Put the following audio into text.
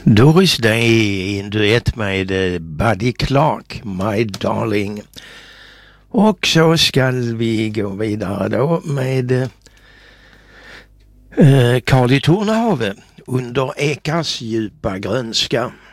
Doris Day i en duett med Buddy Clark, My Darling. Och så ska vi gå vidare då med Carl i Tornehave, Under ekars djupa grönska.